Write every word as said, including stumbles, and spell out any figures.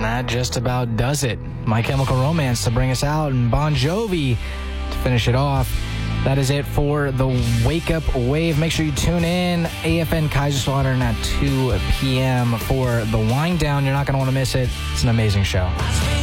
that just about does it. My Chemical Romance to bring us out, and Bon Jovi to finish it off. That is it for the Wake Up Wave. Make sure you tune in. A F N Kaiserslautern at two p.m. for the wind down. You're not going to want to miss it. It's an amazing show.